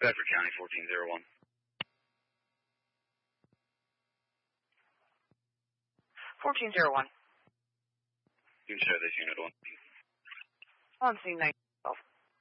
Bedford County 1401. 1401. You can share this unit on. On scene 9.